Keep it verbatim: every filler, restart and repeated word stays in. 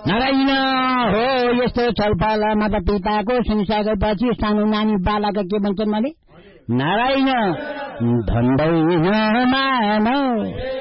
नारायण हो यस्तो छलफल माता पिताको सुनिसकेपछि सानो नानी बालाका के भन्छन् भने नारायण धन्दैन मानव